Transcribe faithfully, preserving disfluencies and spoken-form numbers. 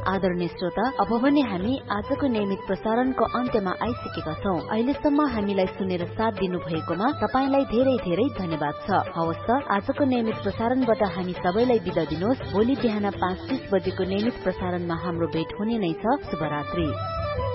आदरणीय श्रोता, अब भने हामी आजको नियमित प्रसारणको अन्त्यमा आइसकेका छौं। अहिलेसम्म हामीलाई सुनेर साथ दिनु भएकोमा तपाईलाई धेरै धेरै धन्यवाद छ। हवस् त, आजको नियमित प्रसारणबाट हामी सबैलाई बिदा दिनुहोस्। भोलि बिहान पाँच तीस बजेको नियमित प्रसारणमा हाम्रो भेट हुने नै छ। शुभरात्रि।